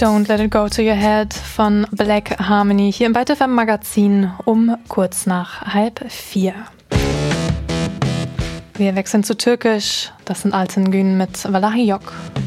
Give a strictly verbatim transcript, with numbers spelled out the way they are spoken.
Don't Let It Go to Your Head von Black Harmony hier im Byte F M Magazin um kurz nach halb vier. Wir wechseln zu Türkisch. Das sind Altın Gün mit Vallahi Yok.